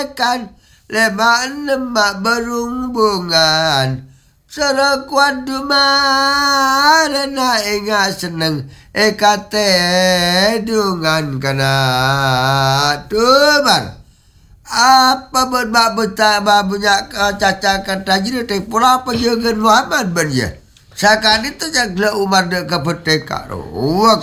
kan lemak lemak berhubungan serakuan dumar na ingat seneng kate dungan kana dumar apa berbab punya caca kata jadi te pula penjagaan Muhammad ben ya sakan itu jagla Umar de kapeteka